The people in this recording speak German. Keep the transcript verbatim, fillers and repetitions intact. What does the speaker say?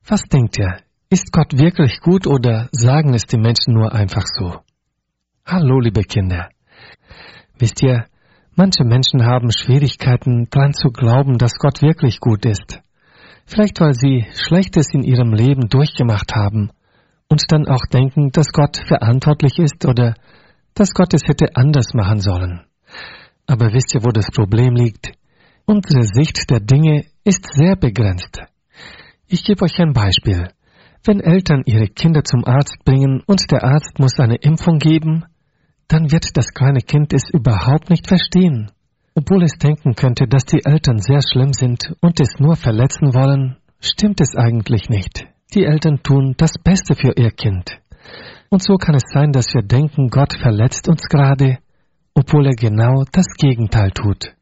Was denkt ihr? Ist Gott wirklich gut oder sagen es die Menschen nur einfach so? Hallo, liebe Kinder. Wisst ihr, manche Menschen haben Schwierigkeiten, daran zu glauben, dass Gott wirklich gut ist. Vielleicht, weil sie Schlechtes in ihrem Leben durchgemacht haben und dann auch denken, dass Gott verantwortlich ist oder dass Gott es hätte anders machen sollen. Aber wisst ihr, wo das Problem liegt? Unsere Sicht der Dinge ist sehr begrenzt. Ich gebe euch ein Beispiel. Wenn Eltern ihre Kinder zum Arzt bringen und der Arzt muss eine Impfung geben, dann wird das kleine Kind es überhaupt nicht verstehen. Obwohl es denken könnte, dass die Eltern sehr schlimm sind und es nur verletzen wollen, stimmt es eigentlich nicht. Die Eltern tun das Beste für ihr Kind. Und so kann es sein, dass wir denken, Gott verletzt uns gerade, obwohl er genau das Gegenteil tut.